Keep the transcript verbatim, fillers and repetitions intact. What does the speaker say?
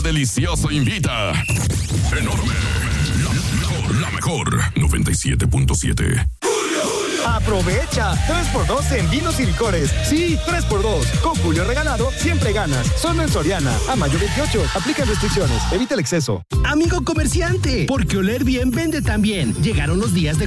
delicioso invita. Enorme. La mejor, la mejor. noventa y siete punto siete. ¡Aprovecha! tres por dos en vinos y licores. Sí, tres por dos. Con Julio Regalado, siempre ganas. Solo en Soriana. A mayo veintiocho. Aplica restricciones. Evita el exceso. Amigo comerciante, porque oler bien vende también. Llegaron los días de